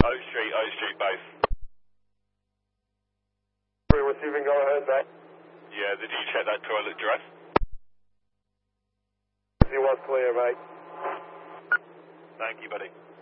O Street base. Receiving, go ahead, back. Yeah, did you check that toilet dress? He was clear, mate. Thank you, buddy.